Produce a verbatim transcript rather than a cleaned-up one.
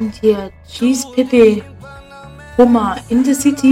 Und hier Cheese Pepe Hummer in the City.